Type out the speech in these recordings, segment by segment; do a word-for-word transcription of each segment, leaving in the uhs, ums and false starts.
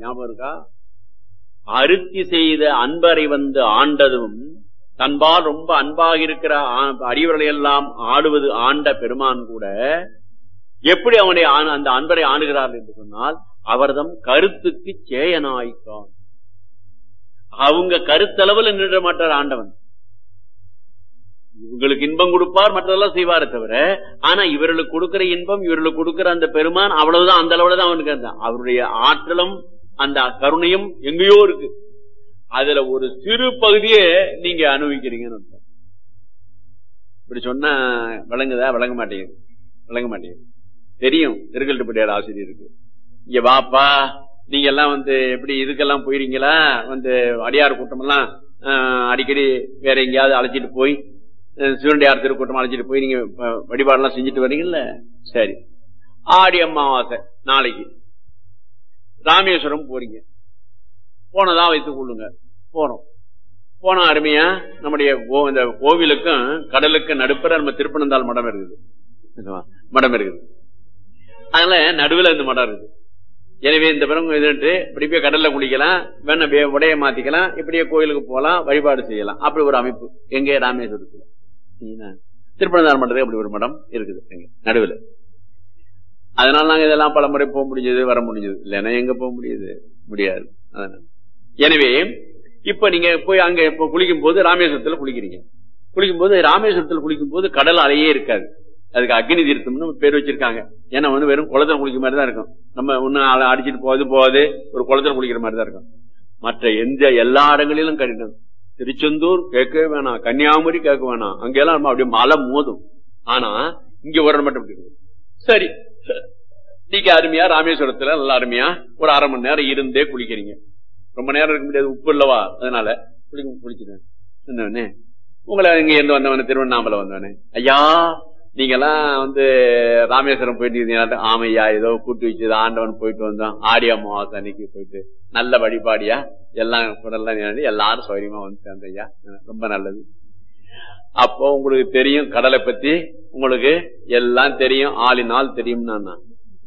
ஞாபகம் இருக்கா? அருத்தி செய்த அன்பரை வந்து ஆண்டதும் தன்பால் ரொம்ப அன்பாக இருக்கிற அடியவர்களை எல்லாம் ஆடுவது ஆண்ட பெருமான் கூட எப்படி அவனை அந்த அன்பரை ஆணுகிறார் என்று சொன்னால் அவர்தம் கருத்துக்கு சேயனாய்க்கான். அவங்க கருத்தளவில் நின்ற மாட்டார் ஆண்டவன். இவங்களுக்கு இன்பம் கொடுப்பார், மற்றதெல்லாம் செய்வாரே தவிர, ஆனா இவர்களுக்கு கொடுக்கிற இன்பம் இவர்களுக்கு கொடுக்கிற அந்த பெருமான் அவ்வளவுதான், அந்த அளவுலதான் அவனுக்கு அவருடைய ஆற்றலும் அந்த கருணையும் எங்கேயோ இருக்கு. அதுல ஒரு சிறு பகுதியே நீங்க அனுபவிக்கிறீங்கன்னு அர்த்தம். இப்படி சொன்னா விளங்குதா? விளங்க மாட்டேங்குது, விளங்க மாட்டேங்குது. தெரியும் திருக்கல்ட்டுப்பட்டியார் ஆசிரியருக்கு. இங்க வாப்பா, நீங்க எல்லாம் வந்து எப்படி இதுக்கெல்லாம் போயிருங்களா? வந்து அடியார் கூட்டம் எல்லாம் அடிக்கடி வேற எங்கேயாவது அழைச்சிட்டு போய் சிவனடியார் திருக்கூட்டம் அழைச்சிட்டு போய் நீங்க வழிபாடெல்லாம் செஞ்சுட்டு வரீங்கல்ல. சரி, ஆடி அமாவாசை நாளைக்கு ராமேஸ்வரம் போறீங்க. போனதா வைத்துக் கொள்ளுங்க. போறோம். போனா அருமையா நம்முடைய இந்த கோவிலுக்கும் கடலுக்கும் நடுப்புற நம்ம திருப்பனந்தாள் மடம் இருக்குது, மடம் இருக்குது. அதனால நடுவில் இந்த மடம் இருக்குது. எனவே இந்த பிறகு இதுட்டு இப்படி போய் கடல்ல குளிக்கலாம், வேணா உடைய மாத்திக்கலாம், இப்படியே கோயிலுக்கு போகலாம், வழிபாடு செய்யலாம். அப்படி ஒரு அமைப்பு எங்க ராமேஸ்வரத்துல திருப்பனந்தாள் மடத்துக்கு அப்படி ஒரு மடம் இருக்குது எங்க நடுவில். அதனால நாங்க இதெல்லாம் பல முறை போக முடிஞ்சது, வர முடிஞ்சது. இல்லைன்னா எங்க போக முடியுது? முடியாது. அதனால எனவே இப்ப நீங்க போய் அங்க இப்ப குளிக்கும் போது ராமேஸ்வரத்துல குளிக்கிறீங்க. குளிக்கும் போது ராமேஸ்வரத்துல குளிக்கும் போது கடல் அலையே இருக்காது. அதுக்கு அக்னி தீர்த்தம்னு பேர் வச்சிருக்காங்க. ஏன்னா வந்து வெறும் குளத்துல குளிக்கிற மாதிரி தான் இருக்கும். நம்ம ஒன்னும் அடிச்சுட்டு போது போகாது, ஒரு குளத்துல குளிக்கிற மாதிரி தான் இருக்கும். மற்ற எந்த எல்லா இடங்களிலும் கடினம். திருச்செந்தூர் கேட்கவே வேணாம், கன்னியாகுமரி கேட்க வேணாம், அங்கெல்லாம் அப்படியே மழை மோதும். ஆனா இங்க ஒரு மட்டும் இருக்கு. சரி, நீங்க அருமையா ராமேஸ்வரத்துல நல்லா அருமையா ஒரு அரை மணி நேரம் இருந்தே குளிக்கிறீங்க. ரொம்ப நேரம் இருக்க முடியாது, உப்பு இல்லவா, அதனால குளிக்க குளிச்சுட்டேன். உங்களை இங்க இருந்து வந்தவன திருவண்ணாமலை வந்தவனே, ஐயா நீங்க எல்லாம் வந்து ராமேஸ்வரம் போயிட்டு ஆமையா ஏதோ கூட்டி வச்சு ஆண்டவன் போயிட்டு வந்தோம், ஆடி அமாவாசை அன்னைக்கு போயிட்டு நல்ல வழிபாடியா எல்லாம் குடல்லாம் எல்லாரும் சௌரியமா வந்து சேர்ந்த ஐயா, ரொம்ப நல்லது. அப்போ உங்களுக்கு தெரியும் கடலை பத்தி, உங்களுக்கு எல்லாம் தெரியும், ஆளினால் தெரியும். நான்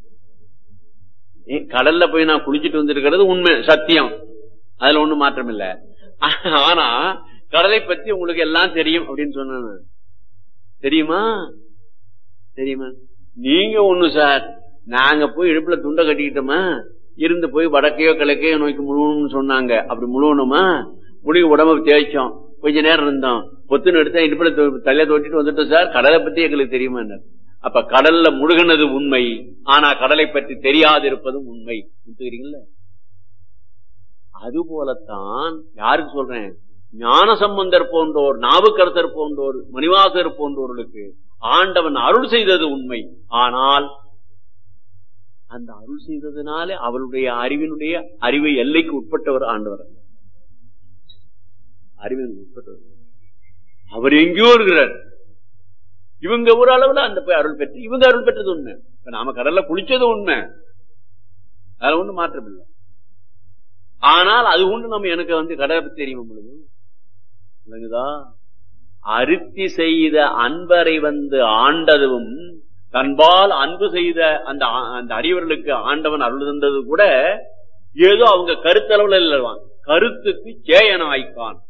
கடல்ல போய் நான் குளிச்சுட்டு வந்திருக்கிறது உண்மை, சத்தியம், அதுல ஒண்ணும் மாற்றம் இல்ல. ஆனா கடலை பத்தி உங்களுக்கு எல்லாம் தெரியும் அப்படின்னு சொன்ன தெரியுமா? தெரியுமா? நீங்க ஒண்ணு சார், நாங்க போய் இடுப்புல துண்டை கட்டிக்கிட்டோமா, இருந்து போய் வடக்கையோ கிழக்கையோ நோக்கி முழுவணும்னு சொன்னாங்க. அப்படி முழுவணுமா, முடிவு உடம்பு தேய்ச்சோம், கொஞ்ச நேரம் இருந்தோம், பொத்துன்னு எடுத்தா இடுப்புல தலைய தோட்டிட்டு வந்துட்டோம் சார், கடலை பத்தி எங்களுக்கு தெரியுமா? அப்ப கடல்ல முழுகினது உண்மை, ஆனா கடலை பற்றி தெரியாது இருப்பதும் உண்மை. புரியுறீங்களா? அது போலத்தான் யாருக்கு சொல்றேன், ஞான சம்பந்தர் போன்றோர், நாவுக்கரசர் போன்றோர், மணிவாசர் போன்றோர்களுக்கு ஆண்டவன் அருள் செய்தது உண்மை. ஆனால் அந்த அருள் செய்ததுனாலே அவருடைய அறிவினுடைய அறிவை எல்லைக்கு உட்பட்டவர் ஆண்டவர், அறிவினுக்கு உட்பட்டவர். அவர் எங்கேயோ இருக்கிறார். இவங்க ஒரு அளவுல அந்த போய் அருள் பெற்று இவங்க அருள் பெற்றது உண்மை. நாம கடல்ல குளிச்சது உண்மை, அதுல ஒண்ணு மாற்றம் இல்லை. ஆனால் அது ஒண்ணு நம்ம எனக்கு வந்து கடலை பத்தி தெரியும் பொழுது விளங்குதா? அருத்தி செய்த அன்பரை வந்து ஆண்டதும் தன்பால் அன்பு செய்த அந்த அந்த அடியவர்களுக்கு ஆண்டவன் அருள் தந்தது கூட ஏதோ அவங்க கருத்தளவுல இல்லவான், கருத்துக்கு சேயனாய்க்கான்.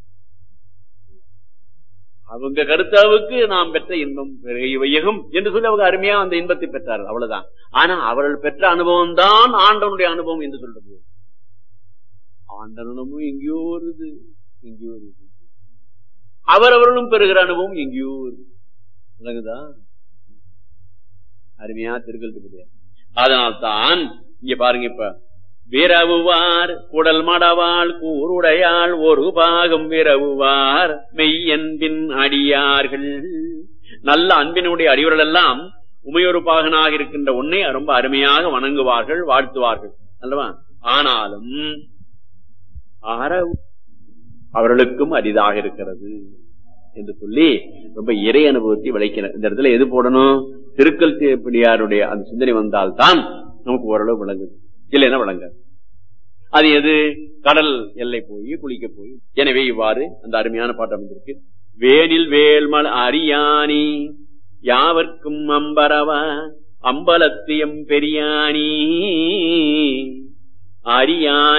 அவங்க கருத்தாவுக்கு நாம் பெற்ற இன்பம் வையகம் என்று சொல்லி அவங்க அருமையா அந்த இன்பத்தை பெற்றார்கள், அவ்வளவுதான். ஆனா அவர்கள் பெற்ற அனுபவம் தான் ஆண்டவனுடைய அனுபவம் என்று சொல்றது. ஆண்டவனும் எங்கேயோ வருது, எங்கேயோ வருது, அவரவர்களும் பெறுகிற அனுபவம் எங்கேயோ வருது. அருமையா திருக்கல்ட்டுப்பட்டியா. அதனால்தான் இங்க பாருங்க, இப்ப விரவுவார் குடல் மடவாள் கூருடையாள் ஒரு பாகம் விரவுவார் மெய்யன்பின் அடியார்கள். நல்ல அன்பினுடைய அடியவர்கள் எல்லாம் உமையொரு பாகனாக இருக்கின்ற உன்னை ரொம்ப அருமையாக வணங்குவார்கள், வாழ்த்துவார்கள் அல்லவா? ஆனாலும் அவர்களுக்கும் அரிதாக இருக்கிறது என்று சொல்லி ரொம்ப இறை அனுபவத்தை விளைக்கிறார். இந்த இடத்துல எது போடணும்? திருக்கல்ட்டுப்பட்டியாருடைய அந்த சிந்தனை வந்தால்தான் நமக்கு ஓரளவு விளங்குது, இல்லைன்னா விளங்காது. அது எது? கடல் எல்லை போய் குளிக்க போய். எனவே இவ்வாறு அந்த அருமையான பாட்டம் இருக்கு. வேனில் வேல்மல் அரியாணி யாவர்க்கும் அம்பரவா அம்பலத்தியம் பெரியாணி அரியாணி